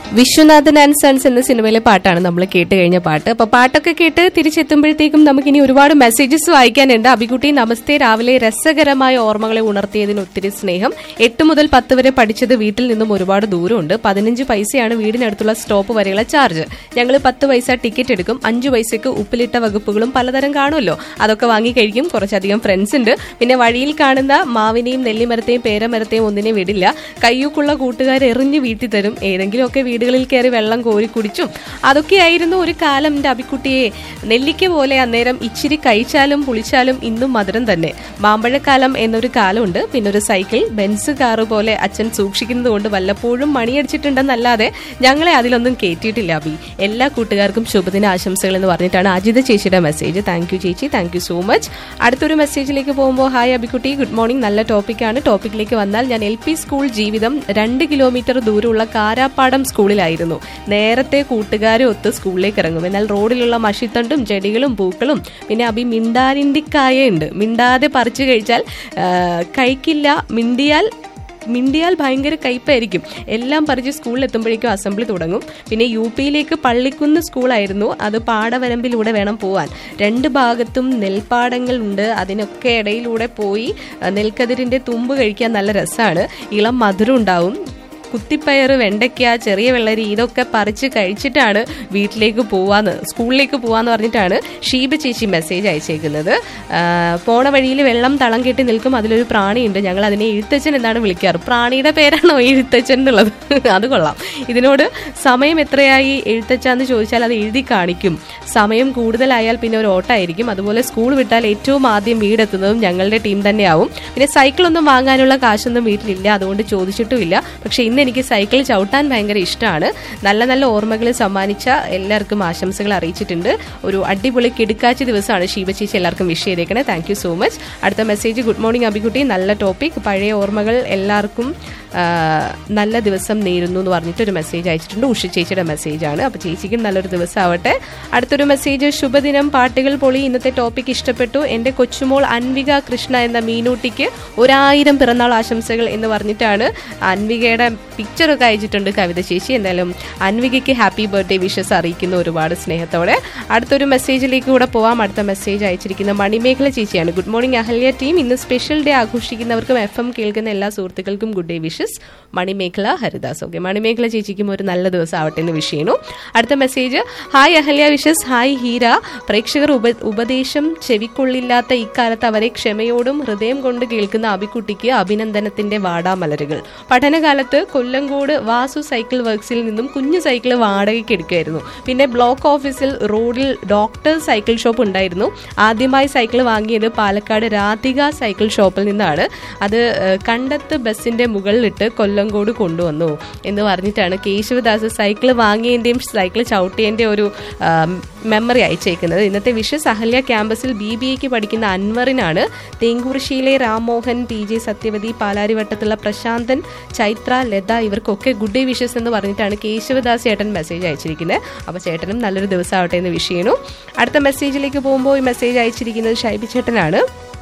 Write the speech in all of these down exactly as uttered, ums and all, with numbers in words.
Viswanathan and sons എന്ന സിനിമയിലെ പാട്ടാണ് നമ്മൾ കേട്ട് കഴിഞ്ഞ പാട്ട്. അപ്പൊ പാട്ടൊക്കെ കേട്ട് തിരിച്ചെത്തുമ്പോഴത്തേക്കും നമുക്കിനി ഒരുപാട് മെസ്സേജസ് വായിക്കാനുണ്ട്. അബികുട്ടി നമസ്തേ, രാവിലെ രസകരമായ ഓർമ്മകളെ ഉണർത്തിയതിന് ഒത്തിരി സ്നേഹം. എട്ട് മുതൽ പത്ത് വരെ പഠിച്ചത് വീട്ടിൽ നിന്നും ഒരുപാട് ദൂരമുണ്ട്. പതിനഞ്ച് പൈസയാണ് വീടിനടുത്തുള്ള സ്റ്റോപ്പ് വരെയുള്ള ചാർജ്. ഞങ്ങൾ പത്ത് പൈസ ടിക്കറ്റ് എടുക്കും. അഞ്ചു പൈസക്ക് ഉപ്പിലിട്ട വകുപ്പുകളും പലതരം കാണുമല്ലോ, അതൊക്കെ വാങ്ങി കഴിക്കും. കുറച്ചധികം ഫ്രണ്ട്സ് ഉണ്ട്. പിന്നെ വഴിയിൽ കാണുന്ന മാവിനെയും നെല്ലിമരത്തെയും പേരമരത്തെയും ഒന്നിനെയും വിടില്ല. കയ്യൂക്കുള്ള കൂട്ടുകാർ എറിഞ്ഞ് വീട്ടിൽ തരും. ഏതെങ്കിലുമൊക്കെ വീടുകളിൽ കയറി വെള്ളം കോരി കുടിച്ചും അതൊക്കെയായിരുന്നു ഒരു കാലം. എന്റെ അബിക്കുട്ടിയെ നെല്ലിക്ക പോലെ അന്നേരം ഇച്ചിരി കഴിച്ചാലും പുളിച്ചാലും ഇന്നും മധുരം തന്നെ. മാമ്പഴക്കാലം എന്നൊരു കാലമുണ്ട്. പിന്നെ ഒരു സൈക്കിൾ, ബെൻസ് കാറ് പോലെ അച്ഛൻ സൂക്ഷിക്കുന്നത് കൊണ്ട് വല്ലപ്പോഴും മണിയടിച്ചിട്ടുണ്ടെന്നല്ലാതെ ഞങ്ങളെ അതിലൊന്നും കയറ്റിയിട്ടില്ല. അബി, എല്ലാ കൂട്ടുകാർക്കും ശുഭദിന ആശംസകൾ എന്ന് പറഞ്ഞിട്ടാണ് അജിത ചേച്ചിയുടെ മെസ്സേജ്. താങ്ക് യു ചേച്ചി, താങ്ക് യു സോ മച്ച്. അടുത്തൊരു മെസ്സേജിലേക്ക് പോകുമ്പോൾ, ഹായ് അബിക്കുട്ടി, ഗുഡ് മോർണിംഗ്. നല്ല ടോപ്പിക്കാണ്. ടോപ്പിക്കിലേക്ക് വന്നാൽ, ഞാൻ എൽ പി സ്കൂൾ ജീവിതം രണ്ട് കിലോമീറ്റർ ദൂരമുള്ള കാരാപ്പാടം സ്കൂളിലായിരുന്നു. നേരത്തെ കൂട്ടുകാരെ ഒത്ത് സ്കൂളിലേക്ക് ഇറങ്ങും. എന്നാൽ റോഡിലുള്ള മഷിത്തണ്ടും ചെടികളും പൂക്കളും പിന്നെ അബി മിണ്ടാരിണ്ടിക്കായുണ്ട്. മിണ്ടാതെ പറിച്ചു കഴിച്ചാൽ കഴിക്കില്ല, മിണ്ടിയാൽ മിണ്ടിയാൽ ഭയങ്കര കയ്പായിരിക്കും. എല്ലാം പറിച്ച് സ്കൂളിൽ എത്തുമ്പോഴേക്കും അസംബ്ലി തുടങ്ങും. പിന്നെ യു പിയിലേക്ക് പള്ളിക്കുന്ന് സ്കൂളായിരുന്നു. അത് പാടവരമ്പിലൂടെ വേണം പോവാൻ. രണ്ട് ഭാഗത്തും നെൽപ്പാടങ്ങൾ ഉണ്ട്. അതിനൊക്കെ ഇടയിലൂടെ പോയി നെൽക്കതിരിന്റെ തുമ്പ് കഴിക്കാൻ നല്ല രസമാണ്. ഇളം മധുരം ഉണ്ടാവും. കുത്തിപ്പയർ, വെണ്ടയ്ക്ക, ചെറിയ വെള്ളരി ഇതൊക്കെ പറിച്ച് കഴിച്ചിട്ടാണ് വീട്ടിലേക്ക് പോവാന്ന് സ്കൂളിലേക്ക് പോവാന്ന് പറഞ്ഞിട്ടാണ് ഷീബ ചേച്ചി മെസ്സേജ് അയച്ചേക്കുന്നത്. പോണ വഴിയിൽ വെള്ളം തളം കെട്ടി നിൽക്കും. അതിലൊരു പ്രാണിയുണ്ട്. ഞങ്ങൾ അതിനെ എഴുത്തച്ഛൻ എന്നാണ് വിളിക്കാറ്. പ്രാണിയുടെ പേരാണോ എഴുത്തച്ഛൻ എന്നുള്ളത്? അത് കൊള്ളാം. ഇതിനോട് സമയം എത്രയായി എഴുത്തച്ഛാന്ന് ചോദിച്ചാൽ അത് എഴുതി കാണിക്കും. സമയം കൂടുതലായാൽ പിന്നെ ഒരു ഓട്ടമായിരിക്കും. അതുപോലെ സ്കൂൾ വിട്ടാൽ ഏറ്റവും ആദ്യം വീടെത്തുന്നതും ഞങ്ങളുടെ ടീം തന്നെയാവും. പിന്നെ സൈക്കിളൊന്നും വാങ്ങാനുള്ള കാശൊന്നും വീട്ടിലില്ല, അതുകൊണ്ട് ചോദിച്ചിട്ടുമില്ല. പക്ഷെ ഇന്ന് എനിക്ക് സൈക്കിൾ ചവിട്ടാൻ ഭയങ്കര ഇഷ്ടമാണ്. നല്ല നല്ല ഓർമ്മകൾ സമ്മാനിച്ച എല്ലാവർക്കും ആശംസകൾ അറിയിച്ചിട്ടുണ്ട്. ഒരു അടിപൊളി കിടുക്കാച്ചി ദിവസമാണ് ഷീബ ചേച്ചി എല്ലാവർക്കും വിഷ് ചെയ്തേക്കണേ. Thank you so much. അടുത്ത മെസ്സേജ്, ഗുഡ് മോർണിംഗ് അബിക്കുട്ടി, നല്ല ടോപ്പിക്. പഴയ ഓർമ്മകൾ എല്ലാവർക്കും നല്ല ദിവസം നേരുന്നു എന്ന് പറഞ്ഞിട്ട് ഒരു മെസ്സേജ് അയച്ചിട്ടുണ്ട്. ഉഷ ചേച്ചിയുടെ മെസ്സേജാണ്. അപ്പോൾ ചേച്ചിക്കും നല്ലൊരു ദിവസം ആവട്ടെ. അടുത്തൊരു മെസ്സേജ്, ശുഭദിനം, പാട്ടുകൾ പൊളി. ഇന്നത്തെ ടോപ്പിക് ഇഷ്ടപ്പെട്ടു. എൻ്റെ കൊച്ചുമോൾ അൻവിക കൃഷ്ണ എന്ന മീനൂട്ടിക്ക് ഒരായിരം പിറന്നാൾ ആശംസകൾ എന്ന് പറഞ്ഞിട്ടാണ് അൻവികയുടെ പിക്ചറൊക്കെ അയച്ചിട്ടുണ്ട് കവിത ചേച്ചി. എന്തായാലും അൻവികയ്ക്ക് ഹാപ്പി ബർത്ത്ഡേ വിഷസ് അറിയിക്കുന്ന ഒരുപാട് സ്നേഹത്തോടെ. അടുത്തൊരു മെസ്സേജിലേക്ക് കൂടെ പോവാം. അടുത്ത മെസ്സേജ് അയച്ചിരിക്കുന്ന മണിമേഖല ചേച്ചിയാണ്. Good morning Ahalya team. ഇന്ന് സ്പെഷ്യൽ ഡേ ആഘോഷിക്കുന്നവർക്കും എഫ് എം കേൾക്കുന്ന എല്ലാ സുഹൃത്തുക്കൾക്കും good day wishes. Manimekalai Haridas. Okay, Manimekalai ചേച്ചിക്കും ഒരു നല്ല ദിവസം ആവട്ടെ എന്ന് വിഷ് ചെയ്യുന്നു. അടുത്ത message, hi Ahalya wishes. Hi Heera. പ്രേക്ഷകർ ഉപ ഉപദേശം ചെവിക്കൊള്ളില്ലാത്ത ഇക്കാലത്ത് അവരെ ക്ഷമയോടും ഹൃദയം കൊണ്ട് കേൾക്കുന്ന അബിക്കുട്ടിക്ക് അഭിനന്ദനത്തിന്റെ വാടാമലരുകൾ. പഠനകാലത്ത് കൊല്ലങ്കോട് വാസു സൈക്കിൾ വർക്സിൽ നിന്നും കുഞ്ഞു സൈക്കിൾ വാടകയ്ക്ക് എടുക്കുമായിരുന്നു. പിന്നെ ബ്ലോക്ക് ഓഫീസിൽ റോഡിൽ ഡോക്ടർ സൈക്കിൾ ഷോപ്പ് ഉണ്ടായിരുന്നു. ആദ്യമായി സൈക്കിൾ വാങ്ങിയത് പാലക്കാട് രാധിക സൈക്കിൾ ഷോപ്പിൽ നിന്നാണ്. അത് കണ്ടത്ത് ബസിന്റെ മുകളിലിട്ട് കൊല്ലങ്കോട് കൊണ്ടുവന്നു എന്ന് പറഞ്ഞിട്ടാണ് കേശവദാസ് സൈക്കിൾ വാങ്ങിയതിന്റെയും സൈക്കിൾ ചവിട്ടിയതിന്റെ ഒരു മെമ്മറി അയച്ചേക്കുന്നത്. ഇന്നത്തെ വിഷസ് അഹല്യ ക്യാമ്പസിൽ ബി ബി എക്ക് പഠിക്കുന്ന അൻവറിനാണ്. തേങ്കുറിശ്ശിയിലെ രാംമോഹൻ, പി ജെ സത്യവതി, പാലാരിവട്ടത്തുള്ള പ്രശാന്തൻ, ചൈത്ര, ലത ഇവർക്കൊക്കെ ഗുഡ് ഡേ വിഷസ് എന്ന് പറഞ്ഞിട്ടാണ് കേശവദാസ് ചേട്ടൻ മെസ്സേജ് അയച്ചിരിക്കുന്നത്. അപ്പോൾ ചേട്ടനും നല്ലൊരു ദിവസം ആവട്ടെ എന്ന് വിഷ് ചെയ്യുന്നു. അടുത്ത മെസ്സേജിലേക്ക് പോകുമ്പോൾ ഈ മെസ്സേജ് അയച്ചിരിക്കുന്നത് ഷൈബി ചേട്ടനാണ്.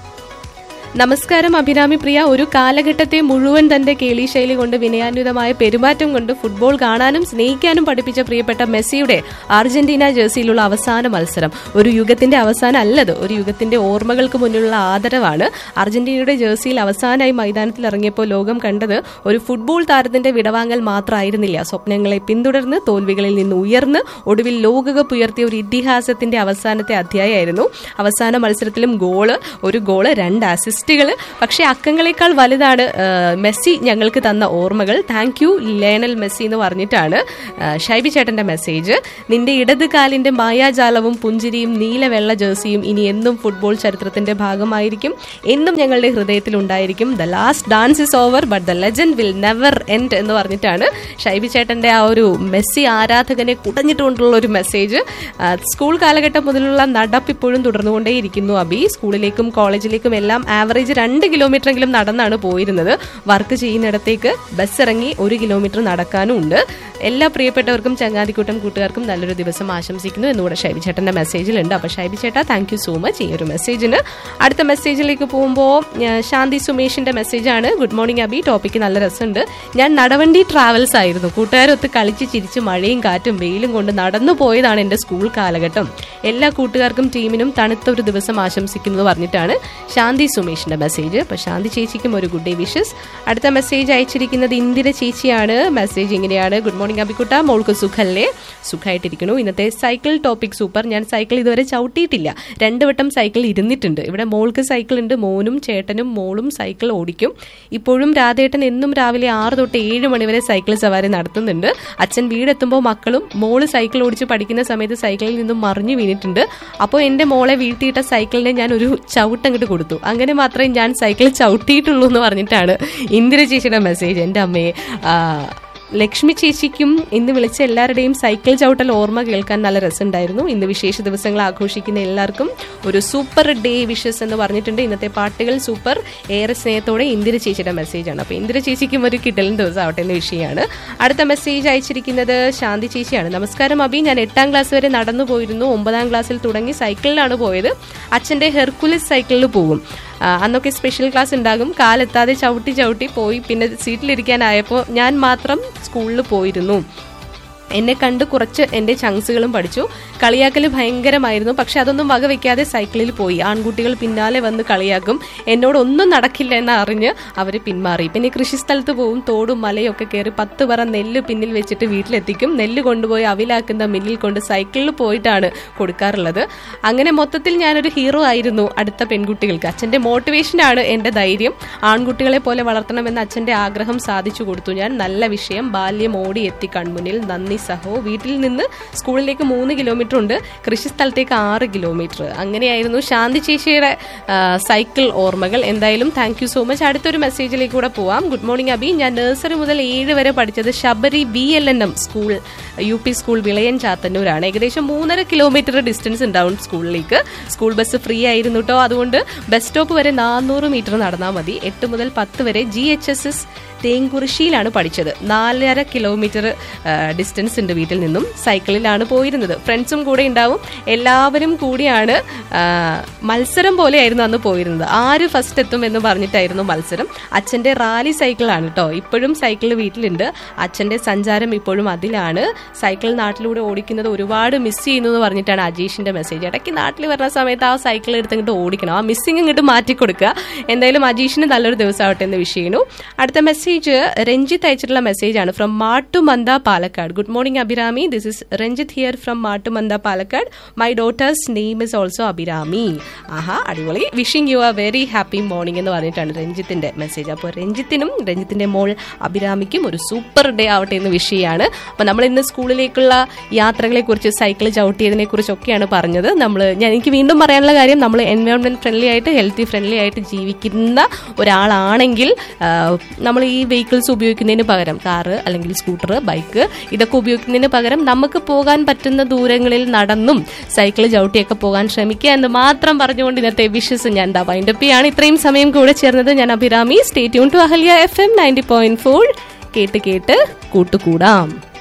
നമസ്കാരം അഭിരാമി പ്രിയ. ഒരു കാലഘട്ടത്തെ മുഴുവൻ തന്റെ കേളി ശൈലി കൊണ്ട് വിനയാന്വിതമായ പെരുമാറ്റം കൊണ്ട് ഫുട്ബോൾ കാണാനും സ്നേഹിക്കാനും പഠിപ്പിച്ച പ്രിയപ്പെട്ട മെസ്സിയുടെ അർജന്റീന ജേഴ്സിയിലുള്ള അവസാന മത്സരം ഒരു യുഗത്തിന്റെ അവസാനം അല്ലത്, ഒരു യുഗത്തിന്റെ ഓർമ്മകൾക്ക് മുന്നിലുള്ള ആദരവാണ്. അർജന്റീനയുടെ ജേഴ്സിയിൽ അവസാനമായി മൈതാനത്തിൽ ഇറങ്ങിയപ്പോൾ ലോകം കണ്ടത് ഒരു ഫുട്ബോൾ താരത്തിന്റെ വിടവാങ്ങൽ മാത്രമായിരുന്നില്ല. സ്വപ്നങ്ങളെ പിന്തുടർന്ന് തോൽവികളിൽ നിന്ന് ഉയർന്ന് ഒടുവിൽ ലോകകപ്പ് ഉയർത്തിയ ഒരു ഇതിഹാസത്തിന്റെ അവസാനത്തെ അധ്യായമായിരുന്നു. അവസാന മത്സരത്തിലും ഗോള്, ഒരു ഗോള്, രണ്ട് അസിസ്റ്റ്. പക്ഷെ അക്കങ്ങളെക്കാൾ വലുതാണ് മെസ്സി ഞങ്ങൾക്ക് തന്ന ഓർമ്മകൾ. താങ്ക് യു ലയണൽ മെസ്സി എന്ന് പറഞ്ഞിട്ടാണ് ഷൈബി ചേട്ടന്റെ മെസ്സേജ്. നിന്റെ ഇടത് കാലിന്റെ മായാജാലവും പുഞ്ചിരിയും നീലവെള്ള ജേഴ്സിയും ഇനി എന്നും ഫുട്ബോൾ ചരിത്രത്തിന്റെ ഭാഗമായിരിക്കും, എന്നും ഞങ്ങളുടെ ഹൃദയത്തിൽ ഉണ്ടായിരിക്കും. The last dance is over but the legend will never end എന്ന് പറഞ്ഞിട്ടാണ് ഷൈബി ചേട്ടന്റെ ആ ഒരു മെസ്സി ആരാധകനെ കുടഞ്ഞിട്ടുകൊണ്ടുള്ള ഒരു മെസ്സേജ്. സ്കൂൾ കാലഘട്ടം മുതലുള്ള നടപ്പ് ഇപ്പോഴും തുടർന്നുകൊണ്ടേയിരിക്കുന്നു അബി. സ്കൂളിലേക്കും കോളേജിലേക്കും എല്ലാം ആവറേജ് ആവറേജ് രണ്ട് കിലോമീറ്റർ എങ്കിലും നടന്നാണ് പോയിരുന്നത്. വർക്ക് ചെയ്യുന്നിടത്തേക്ക് ബസ് ഇറങ്ങി ഒരു കിലോമീറ്റർ നടക്കാനും ഉണ്ട്. എല്ലാ പ്രിയപ്പെട്ടവർക്കും ചങ്ങാതിക്കൂട്ടം കൂട്ടുകാർക്കും നല്ലൊരു ദിവസം ആശംസിക്കുന്നു എന്നുകൂടെ ഷൈബി ചേട്ടന്റെ മെസ്സേജിലുണ്ട്. അപ്പൊ ഷൈബി ചേട്ടാ, താങ്ക് യു സോ മച്ച് ഈ ഒരു മെസ്സേജിന്. അടുത്ത മെസ്സേജിലേക്ക് പോകുമ്പോൾ ശാന്തി സുമേഷിന്റെ മെസ്സേജാണ്. ഗുഡ് മോർണിംഗ് അബി, ടോപ്പിക്ക് നല്ല രസമുണ്ട്. ഞാൻ നടവണ്ടി ട്രാവൽസ് ആയിരുന്നു. കൂട്ടുകാരൊത്ത് കളിച്ച് ചിരിച്ച് മഴയും കാറ്റും വെയിലും കൊണ്ട് നടന്നു പോയതാണ് എന്റെ സ്കൂൾ കാലഘട്ടം. എല്ലാ കൂട്ടുകാർക്കും ടീമിനും തണുത്ത ഒരു ദിവസം ആശംസിക്കുന്നു പറഞ്ഞിട്ടാണ് ശാന്തി സുമേഷിന്റെ മെസ്സേജ്. അപ്പൊ ശാന്തി ചേച്ചിക്കും ഒരു ഗുഡ് ഡേ വിഷസ്. അടുത്ത മെസ്സേജ് അയച്ചിരിക്കുന്നത് ഇന്ദിര ചേച്ചിയാണ്. മെസ്സേജ് ഇങ്ങനെയാണ്. ഗുഡ് മോർണിംഗ് അബിക്കുട്ട, മോൾക്ക് സുഖല്ലേ? സുഖമായിട്ടിരിക്കുന്നു. ഇന്നത്തെ സൈക്കിൾ ടോപ്പിക് സൂപ്പർ. ഞാൻ സൈക്കിൾ ഇതുവരെ ചവിട്ടിയിട്ടില്ല. രണ്ടു വട്ടം സൈക്കിൾ ഇരുന്നിട്ടുണ്ട്. ഇവിടെ മോൾക്ക് സൈക്കിൾ ഉണ്ട്. മോനും ചേട്ടനും മോളും സൈക്കിൾ ഓടിക്കും. ഇപ്പോഴും രാധേട്ടൻ എന്നും രാവിലെ ആറ് തൊട്ട് ഏഴ് മണിവരെ സൈക്കിൾ സവാരി നടത്തുന്നുണ്ട്. അച്ഛൻ വീടെത്തുമ്പോൾ മക്കളും മോള് സൈക്കിൾ ഓടിച്ച് പഠിക്കുന്ന സമയത്ത് സൈക്കിളിൽ നിന്നും മറിഞ്ഞു വീണിട്ടുണ്ട്. അപ്പോൾ എന്റെ മോളെ വീഴ്ത്തിയിട്ട സൈക്കിളിനെ ഞാൻ ഒരു ചവിട്ടങ്ങോട്ട് കൊടുത്തു. അങ്ങനെ മാത്രമേ ഞാൻ സൈക്കിൾ ചവിട്ടിയിട്ടുള്ളൂ എന്ന് പറഞ്ഞിട്ടാണ് ഇന്ദിര ചേച്ചിയുടെ മെസ്സേജ്. എൻ്റെ അമ്മയെ ലക്ഷ്മി ചേച്ചിക്കും ഇന്ന് വിളിച്ച എല്ലാവരുടെയും സൈക്കിൾ ചവിട്ടൽ ഓർമ്മ കേൾക്കാൻ നല്ല രസമുണ്ടായിരുന്നു. ഇന്ന് വിശേഷ ദിവസങ്ങൾ ആഘോഷിക്കുന്ന എല്ലാവർക്കും ഒരു സൂപ്പർ ഡേ വിഷസ് എന്ന് പറഞ്ഞിട്ടുണ്ട്. ഇന്നത്തെ പാട്ടുകൾ സൂപ്പർ. ഏറെ സ്നേഹത്തോടെ ഇന്ദിര ചേച്ചിയുടെ മെസ്സേജാണ്. അപ്പോൾ ഇന്ദിര ചേച്ചിക്കും ഒരു കിട്ടലും ദിവസം ആവട്ടെ എന്ന വിഷയമാണ്. അടുത്ത മെസ്സേജ് അയച്ചിരിക്കുന്നത് ശാന്തി ചേച്ചിയാണ്. നമസ്കാരം അബി, ഞാൻ എട്ടാം ക്ലാസ് വരെ നടന്നു പോയിരുന്നു. ഒമ്പതാം ക്ലാസ്സിൽ തുടങ്ങി സൈക്കിളിലാണ് പോയത്. അച്ഛൻ്റെ ഹെർക്കുലിസ് സൈക്കിളിൽ പോകും. അന്നൊക്കെ സ്പെഷ്യൽ ക്ലാസ് ഉണ്ടാകും. കാലെത്താതെ ചവിട്ടി ചവിട്ടി പോയി. പിന്നെ സീറ്റിലിരിക്കാനായപ്പോൾ ഞാൻ മാത്രം സ്കൂളിൽ പോയിരുന്നു. എന്നെ കണ്ട് കുറച്ച് എൻ്റെ ചങ്സുകളും പഠിച്ചു. കളിയാക്കൽ ഭയങ്കരമായിരുന്നു. പക്ഷെ അതൊന്നും വകവെക്കാതെ സൈക്കിളിൽ പോയി. ആൺകുട്ടികൾ പിന്നാലെ വന്ന് കളിയാക്കും. എന്നോടൊന്നും നടക്കില്ല എന്ന് അറിഞ്ഞ് അവർ പിന്മാറി. പിന്നെ കൃഷിസ്ഥലത്ത് പോവും. തോടും മലയും ഒക്കെ കയറി പത്ത് പറ നെല്ല് പിന്നിൽ വെച്ചിട്ട് വീട്ടിലെത്തിക്കും. നെല്ല് കൊണ്ടുപോയി അവിലാക്കുന്ന മില്ലിൽ കൊണ്ട് സൈക്കിളിൽ പോയിട്ടാണ് കൊടുക്കാറുള്ളത്. അങ്ങനെ മൊത്തത്തിൽ ഞാനൊരു ഹീറോ ആയിരുന്നു അടുത്ത പെൺകുട്ടികൾക്ക്. അച്ഛൻ്റെ മോട്ടിവേഷനാണ് എൻ്റെ ധൈര്യം. ആൺകുട്ടികളെ പോലെ വളർത്തണമെന്ന അച്ഛൻ്റെ ആഗ്രഹം സാധിച്ചു കൊടുത്തു ഞാൻ. നല്ല വിഷയം. ബാല്യം ഓടി എത്തി കൺമുന്നിൽ. നന്ദി സഹോ. വീട്ടിൽ നിന്ന് സ്കൂളിലേക്ക് മൂന്ന് കിലോമീറ്റർ ഉണ്ട്. കൃഷിസ്ഥലത്തേക്ക് ആറ് കിലോമീറ്റർ. അങ്ങനെയായിരുന്നു ശാന്തി ചേച്ചിയുടെ സൈക്കിൾ ഓർമ്മകൾ. എന്തായാലും താങ്ക് യു സോ മച്ച്. അടുത്തൊരു മെസ്സേജിലേക്ക് കൂടെ പോവാം. ഗുഡ് മോർണിംഗ് അബി, ഞാൻ നഴ്സറി മുതൽ ഏഴ് വരെ പഠിച്ചത് Sabari B L N M school, U P school വിളയൻ ചാത്തന്നൂരാണ്. ഏകദേശം മൂന്നര കിലോമീറ്റർ ഡിസ്റ്റൻസ് ഉണ്ടാവും സ്കൂളിലേക്ക്. സ്കൂൾ ബസ് ഫ്രീ ആയിരുന്നു കേട്ടോ. അതുകൊണ്ട് ബസ് സ്റ്റോപ്പ് വരെ നാനൂറ് മീറ്റർ നടന്നാൽ മതി. എട്ട് മുതൽ പത്ത് വരെ ജി എച്ച് എസ് എസ് തേങ്കുറിശ്ശിയിലാണ് പഠിച്ചത്. നാലര കിലോമീറ്റർ ഡിസ്റ്റൻസ് ഉണ്ട് വീട്ടിൽ നിന്നും. സൈക്കിളിലാണ് പോയിരുന്നത്. ഫ്രണ്ട്സും കൂടെ ഉണ്ടാവും. എല്ലാവരും കൂടിയാണ്. മത്സരം പോലെയായിരുന്നു അന്ന് പോയിരുന്നത്. ആര് ഫസ്റ്റ് എത്തും എന്ന് പറഞ്ഞിട്ടായിരുന്നു മത്സരം. അച്ഛൻ്റെ റാലി സൈക്കിളാണ് കേട്ടോ. ഇപ്പോഴും സൈക്കിൾ വീട്ടിലുണ്ട്. അച്ഛൻ്റെ സഞ്ചാരം ഇപ്പോഴും അതിലാണ്. സൈക്കിൾ നാട്ടിലൂടെ ഓടിക്കുന്നത് ഒരുപാട് മിസ് ചെയ്യുന്നു എന്ന് പറഞ്ഞിട്ടാണ് അജീഷിന്റെ മെസ്സേജ്. ഇടയ്ക്ക് നാട്ടിൽ വരുന്ന സമയത്ത് ആ സൈക്കിൾ എടുത്ത് ഇങ്ങോട്ട് ഓടിക്കണം. ആ മിസ്സിങ് ഇങ്ങോട്ട് മാറ്റി കൊടുക്കുക. എന്തായാലും അജീഷിന് നല്ലൊരു ദിവസമാവട്ടെ എന്ന് വിഷയണു. അടുത്ത മെസ്സേജ് രഞ്ജിത്ത് അയച്ചിട്ടുള്ള മെസ്സേജാണ് from Mattumantha Palakkad. Good morning Abhirami, this is Ranjith here from Mattumantha Palakkad. My daughters name is also Abhirami. ആഹാ, അടിപൊളി. Wishing you A very happy morning എന്ന് പറഞ്ഞിട്ടാണ് രഞ്ജിത്തിന്റെ മെസ്സേജ്. അപ്പോൾ രഞ്ജിത്തിനും രഞ്ജിത്തിന്റെ മോൾ അഭിരാമിക്കും ഒരു സൂപ്പർ ഡേ ആവട്ടെ എന്ന് വിഷയമാണ്. അപ്പോൾ നമ്മൾ ഇന്ന് സ്കൂളിലേക്കുള്ള യാത്രകളെ കുറിച്ച്, സൈക്കിൾ ചവിട്ടിയതിനെ കുറിച്ചൊക്കെയാണ് പറഞ്ഞത്. നമ്മൾ ഞാൻ എനിക്ക് വീണ്ടും പറയാനുള്ള കാര്യം, നമ്മൾ എൻവയോൺമെന്റ് ഫ്രണ്ട്ലി ആയിട്ട് ഹെൽത്തി ഫ്രണ്ട്ലി ആയിട്ട് ജീവിക്കുന്ന ഒരാളാണെങ്കിൽ നമ്മൾ ഈ വെഹിക്കിൾസ് ഉപയോഗിക്കുന്നതിന് പകരം കാറ് അല്ലെങ്കിൽ സ്കൂട്ടർ, ബൈക്ക് ഇതൊക്കെ ഉപയോഗിക്കുന്നതിന് പകരം നമുക്ക് പോകാൻ പറ്റുന്ന ദൂരങ്ങളിൽ നടന്നും സൈക്കിൾ ചവിട്ടിയൊക്കെ പോകാൻ ശ്രമിക്കുക എന്ന് മാത്രം പറഞ്ഞുകൊണ്ട് ഇന്നത്തെ വിഷസ് ഞാൻ ദാ വൈൻഡപ്പ് ചെയ്യാണ്. ഇത്രയും സമയം കൂടെ ചേർന്നത് ഞാൻ Abhirami. Stay tune to Ahalya F M ninety point four. കേട്ട് കേട്ട് കൂട്ടുകൂടാം.